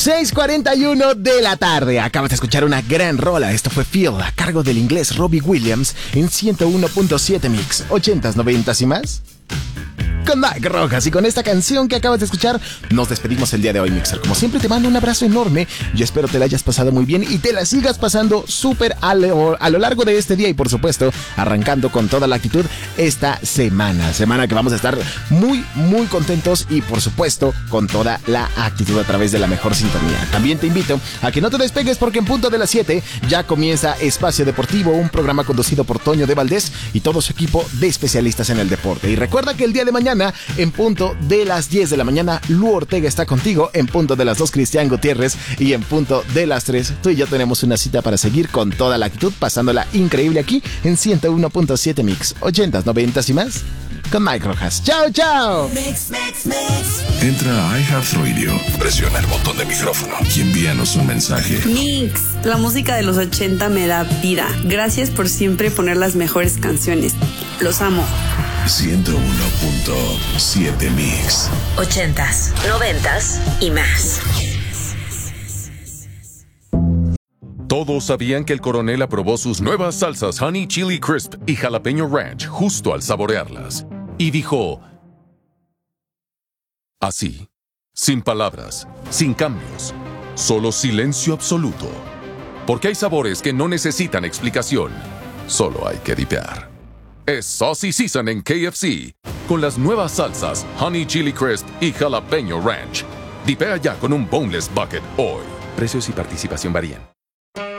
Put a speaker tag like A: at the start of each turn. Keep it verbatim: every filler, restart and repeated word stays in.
A: seis cuarenta y uno de la tarde. Acabas de escuchar una gran rola. Esto fue Feel, a cargo del inglés Robbie Williams en ciento uno punto siete Mix. ochentas, noventas y más. Con Mike Rojas, y con esta canción que acabas de escuchar nos despedimos el día de hoy, Mixer. Como siempre, te mando un abrazo enorme. Yo espero te la hayas pasado muy bien y te la sigas pasando súper a, a lo largo de este día, y por supuesto arrancando con toda la actitud esta semana. Semana que vamos a estar muy muy contentos y por supuesto con toda la actitud a través de la mejor sintonía. También te invito a que no te despegues, porque en punto de las siete ya comienza Espacio Deportivo, un programa conducido por Toño de Valdés y todo su equipo de especialistas en el deporte. Y recuerda que el día de mañana, en punto de las diez de la mañana, Lu Ortega está contigo. En punto de las dos, Cristian Gutiérrez. Y en punto de las tres, tú y yo tenemos una cita para seguir con toda la actitud, pasándola increíble aquí en ciento uno punto siete Mix. ochentas, noventas y más. Con Mike Rojas. ¡Chao, chao!
B: Mix, mix, mix. Entra a iHeartRadio, presiona el botón de micrófono y envíanos un mensaje.
C: Mix, la música de los ochenta me da vida. Gracias por siempre poner las mejores canciones. Los amo.
B: ciento uno punto siete Mix.
D: Ochentas, noventas y más.
E: Todos sabían que el coronel aprobó sus nuevas salsas Honey Chili Crisp y Jalapeño Ranch justo al saborearlas. Y dijo, así, sin palabras, sin cambios, solo silencio absoluto. Porque hay sabores que no necesitan explicación, solo hay que dipear. Es Saucy Season en K F C, con las nuevas salsas Honey Chili Crisp y Jalapeño Ranch. Dipea ya con un Boneless Bucket hoy. Precios y participación varían.